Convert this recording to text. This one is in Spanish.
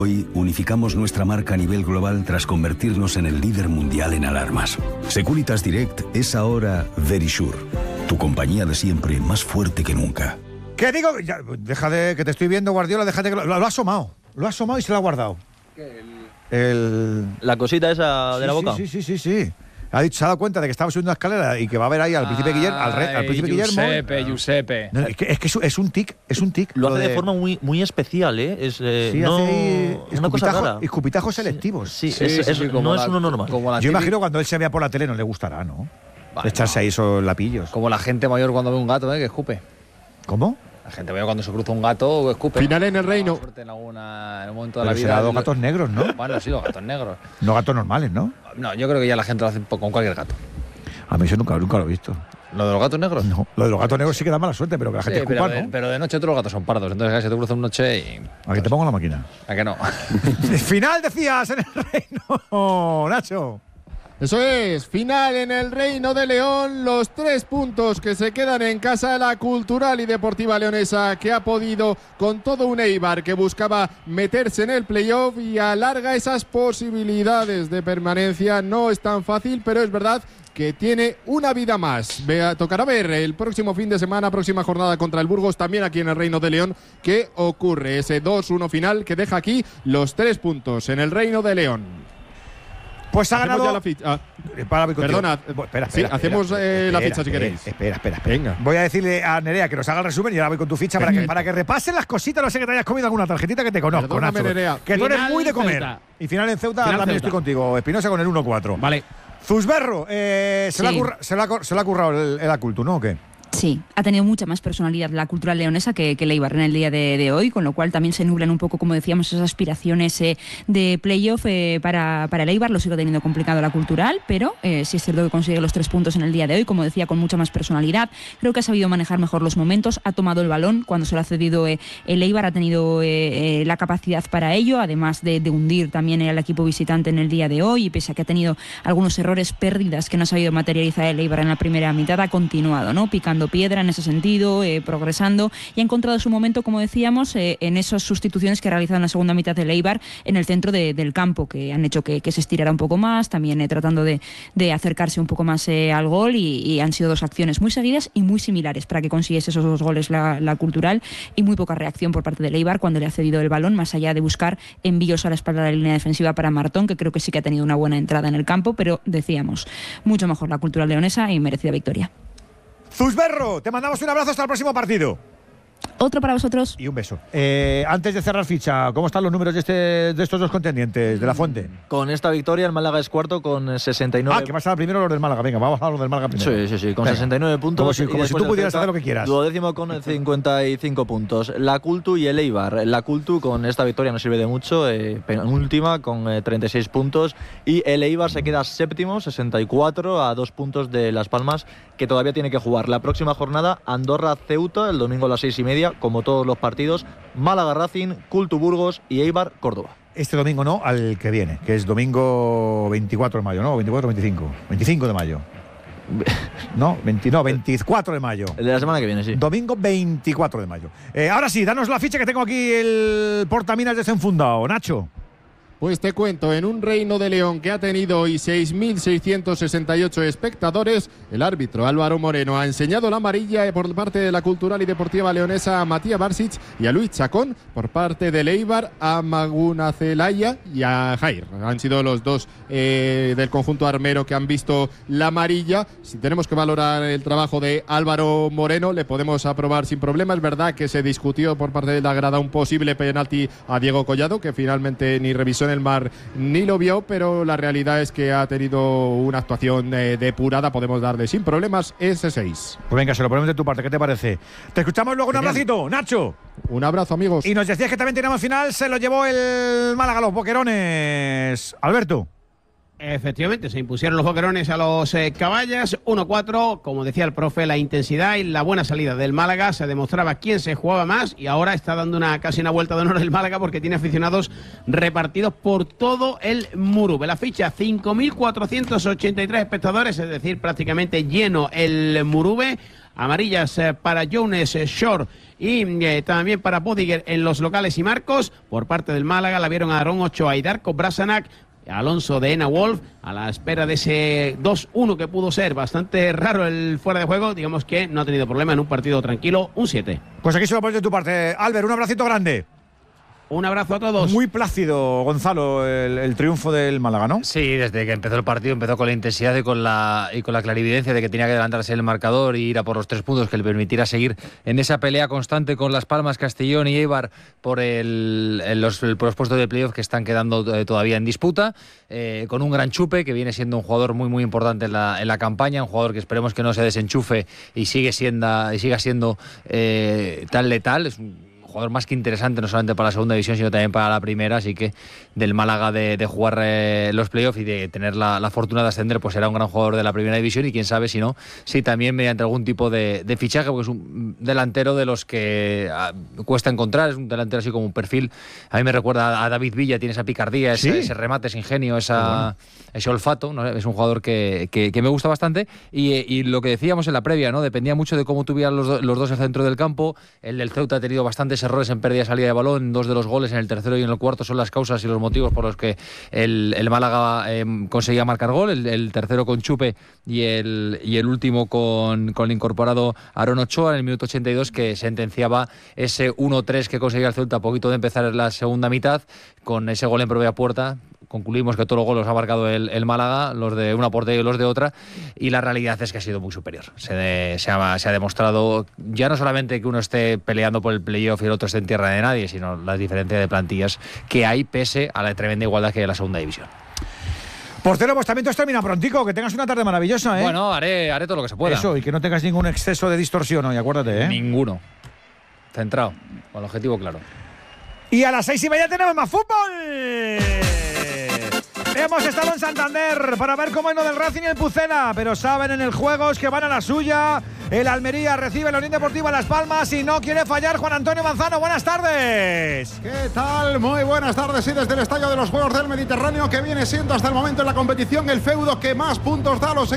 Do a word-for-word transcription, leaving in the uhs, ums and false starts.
Hoy unificamos nuestra marca a nivel global tras convertirnos en el líder mundial en alarmas. Securitas Direct es ahora Verisure, tu compañía de siempre más fuerte que nunca. ¿Qué digo? Ya, deja de que te estoy viendo, Guardiola, déjate que lo, lo ha asomado. Lo ha asomado y se lo ha guardado. ¿Qué? El... El... La cosita esa de sí, la boca. Sí, sí, sí, sí, sí. Ha dicho, se ha dado cuenta de que estaba subiendo una escalera y que va a ver ahí al príncipe Guillermo, al, rey, al príncipe Guillermo. Giuseppe, Giuseppe. No, es que es, que es, es un tic, es un tic. Lo, lo hace de... de forma muy, muy especial, ¿eh? Es, eh, sí, no, hace una cosa rara. Escupitajos selectivos. Sí, sí, es, sí, es, sí, no la, es uno normal. Yo típica... imagino cuando él se vea por la tele no le gustará, ¿no? Vale, echarse no. ahí esos lapillos. Como la gente mayor cuando ve un gato, ¿eh? Que escupe. ¿Cómo? La gente mayor cuando se cruza un gato escupe. Final en el reino. En, alguna, en un momento de Pero la vida. será dos gatos negros, ¿no? Bueno, sí, los gatos negros. No gatos normales, ¿no? No, yo creo que ya la gente lo hace con cualquier gato. A mí eso nunca, nunca lo he visto. ¿Lo de los gatos negros? No, lo de los gatos negros sí que da mala suerte, pero que la gente sí, escupa, pero, ¿no? Pero de noche todos los gatos son pardos, entonces se te cruza una noche y... ¿A que te pongo la máquina? ¿A que no? Final decías en el reino, Nacho. Eso es, final en el Reino de León, los tres puntos que se quedan en casa, la Cultural y Deportiva Leonesa, que ha podido con todo un Eibar que buscaba meterse en el playoff y alarga esas posibilidades de permanencia. No es tan fácil, pero es verdad que tiene una vida más. Vea, tocará ver el próximo fin de semana, próxima jornada contra el Burgos, también aquí en el Reino de León, qué ocurre, ese dos uno final que deja aquí los tres puntos en el Reino de León. Pues ha hacemos ganado. Ya la ficha. Ah, para, perdona, espera, espera, sí, espera, hacemos espera, eh, espera, la ficha espera, si queréis. Espera, espera, espera. Venga. Voy a decirle a Nerea que nos haga el resumen y ahora voy con tu ficha para que, para que repasen las cositas. No sé que te hayas comido alguna tarjetita que te conozco, Perdóname, Nacho. Nerea. Que tú eres Final muy de comer. Ceuta. Y final en Ceuta Final también Ceuta. estoy contigo. Espinosa con el uno cuatro. Vale. Zuzberro, eh, se, Sí. le ha curra, se, le ha, se le ha currado el, el Acultu, ¿no? ¿O qué? Sí, ha tenido mucha más personalidad la Cultural Leonesa que, que el Eibar en el día de, de hoy, con lo cual también se nublan un poco, como decíamos, esas aspiraciones eh, de playoff eh, para, para el Eibar. Lo sigue teniendo complicado la Cultural, pero eh, sí es cierto que consigue los tres puntos en el día de hoy, como decía, con mucha más personalidad. Creo que ha sabido manejar mejor los momentos, ha tomado el balón cuando se lo ha cedido eh, el Eibar, ha tenido eh, eh, la capacidad para ello, además de, de hundir también al equipo visitante en el día de hoy, y pese a que ha tenido algunos errores, pérdidas que no ha sabido materializar el Eibar en la primera mitad, ha continuado, ¿no? Picando piedra en ese sentido. Eh, progresando y ha encontrado su momento, como decíamos, eh, en esas sustituciones que ha realizado en la segunda mitad del Eibar en el centro de, del campo, que han hecho que, que se estirara un poco más, también eh, tratando de, de acercarse un poco más eh, al gol, y, y han sido dos acciones muy seguidas y muy similares para que consiguiese esos dos goles la, la Cultural, y muy poca reacción por parte del Eibar cuando le ha cedido el balón, más allá de buscar envíos a la espalda de la línea defensiva para Martón, que creo que sí que ha tenido una buena entrada en el campo, pero decíamos, mucho mejor la Cultural Leonesa y merecida victoria. Zuzberro, te mandamos un abrazo hasta el próximo partido. Otro para vosotros. Y un beso. Eh, antes de cerrar ficha, ¿cómo están los números de, este, de estos dos contendientes de la Fuente? Con esta victoria el Málaga es cuarto con sesenta y nueve. Ah, que vas a dar primero los del Málaga. Venga, vamos a hablar los del Málaga primero. Sí, sí, sí, con Venga. sesenta y nueve puntos. Como si, como si tú pudieras hacer lo que quieras. Duodécimo con cincuenta y cinco puntos. La Cultu y el Eibar. La Cultu con esta victoria no sirve de mucho, eh, penúltima con eh, treinta y seis puntos. Y el Eibar se queda séptimo, sesenta y cuatro, a dos puntos de Las Palmas, que todavía tiene que jugar. La próxima jornada, Andorra-Ceuta, el domingo a las seis y media, como todos los partidos. Málaga-Racing, Cultu Burgos y Eibar-Córdoba. Este domingo no, al que viene, que es domingo veinticuatro de mayo, ¿no? veinticuatro o veinticinco. veinticinco de mayo. No, veinte, no, veinticuatro de mayo. El de la semana que viene, sí. Domingo veinticuatro de mayo. Eh, ahora sí, danos la ficha que tengo aquí el portaminas desenfundado. Nacho. Pues te cuento, en un Reino de León que ha tenido hoy seis mil seiscientos sesenta y ocho espectadores, el árbitro Álvaro Moreno ha enseñado la amarilla por parte de la Cultural y Deportiva Leonesa a Matías Barsic y a Luis Chacón, por parte del Eibar a Maguna Celaya y a Jair. Han sido los dos eh, del conjunto armero que han visto la amarilla. Si tenemos que valorar el trabajo de Álvaro Moreno, le podemos aprobar sin problema. Es verdad que se discutió por parte de la grada un posible penalti a Diego Collado, que finalmente ni revisó en el mar ni lo vio, pero la realidad es que ha tenido una actuación eh, depurada, podemos darle sin problemas ese seis. Pues venga, se lo ponemos de tu parte, ¿qué te parece? Te escuchamos luego. Un abracito, Nacho. Un abrazo, amigos. Y nos decías que también teníamos final, se lo llevó el Málaga, los boquerones. Alberto. Efectivamente, se impusieron los boquerones a los eh, caballas, uno cuatro, como decía el profe, la intensidad y la buena salida del Málaga, se demostraba quién se jugaba más, y ahora está dando una casi una vuelta de honor el Málaga porque tiene aficionados repartidos por todo el Murube. La ficha, cinco mil cuatrocientos ochenta y tres espectadores, es decir, prácticamente lleno el Murube. Amarillas eh, para Jones, eh, Shore y eh, también para Bodiger en los locales y marcos. Por parte del Málaga la vieron a Aarón Ochoa y Darko Brasanac. Alonso de Ena Wolf a la espera de ese dos uno que pudo ser bastante raro el fuera de juego. Digamos que no ha tenido problema en un partido tranquilo, un siete. Pues aquí se lo pones de tu parte. Albert, un abracito grande. Un abrazo a todos. Muy plácido, Gonzalo, el, el triunfo del Málaga, ¿no? Sí, desde que empezó el partido empezó con la intensidad y con la, y con la clarividencia de que tenía que adelantarse el marcador y ir a por los tres puntos que le permitiera seguir en esa pelea constante con Las Palmas, Castellón y Eibar por, el, el, los, por los puestos de playoff que están quedando eh, todavía en disputa, eh, con un gran Chupe que viene siendo un jugador muy muy importante en la, en la campaña, un jugador que esperemos que no se desenchufe y sigue siendo, y siga siendo eh, tan letal. Es un jugador más que interesante, no solamente para la segunda división, sino también para la primera, así que del Málaga de, de jugar eh, los playoffs y de tener la, la fortuna de ascender, pues será un gran jugador de la primera división y quién sabe si no, si también mediante algún tipo de, de fichaje, porque es un delantero de los que a, cuesta encontrar, es un delantero así como un perfil, a mí me recuerda a David Villa, tiene esa picardía, ¿sí? ese, ese remate, ese ingenio, esa, bueno. ese olfato, ¿no? Es un jugador que, que, que me gusta bastante y, y lo que decíamos en la previa, ¿no? Dependía mucho de cómo tuvieran los, do, los dos el centro del campo. El del Ceuta ha tenido bastantes errores en pérdida y salida de balón, dos de los goles en el tercero y en el cuarto son las causas y los motivos por los que el, el Málaga eh, conseguía marcar gol, el, el tercero con Chupe y el, y el último con, con el incorporado Aarón Ochoa en el minuto ochenta y dos, que sentenciaba ese uno tres que conseguía el Ceuta a poquito de empezar la segunda mitad, con ese gol en propia puerta. Concluimos que todos los goles los ha marcado el, el Málaga, los de una portería y los de otra, y la realidad es que ha sido muy superior. Se, de, se, ha, se ha demostrado ya no solamente que uno esté peleando por el playoff y el otro esté en tierra de nadie, sino la diferencia de plantillas que hay pese a la tremenda igualdad que hay en la segunda división. Portero, pues también termina prontico, que tengas una tarde maravillosa, ¿eh? Bueno, haré, haré todo lo que se pueda. Eso, y que no tengas ningún exceso de distorsión hoy, acuérdate, ¿eh? Ninguno. Centrado, con el objetivo claro. Y a las seis y media tenemos más fútbol. Hemos estado en Santander para ver cómo es lo del Racing y el Pucela, pero saben en el juego es que van a la suya. El Almería recibe la Unión Deportiva Las Palmas y no quiere fallar Juan Antonio Manzano. Buenas tardes. ¿Qué tal? Muy buenas tardes. Y desde el Estadio de los Juegos del Mediterráneo, que viene siendo hasta el momento en la competición el feudo que más puntos da a los